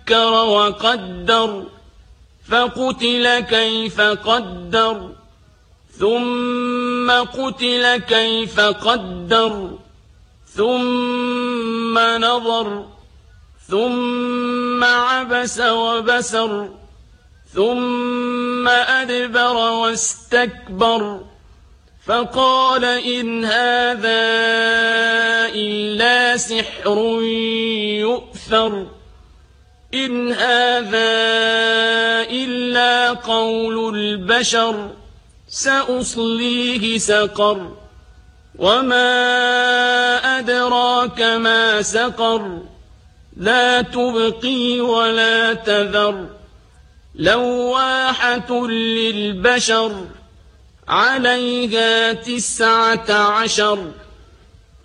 فكر وقدر فقتل كيف قدر ثم قتل كيف قدر ثم نظر ثم عبس وبسر ثم أدبر واستكبر فقال إن هذا إلا سحر يؤثر إن هذا إلا قول البشر سأصليه سقر وما أدراك ما سقر لا تبقي ولا تذر لواحة للبشر عليها 19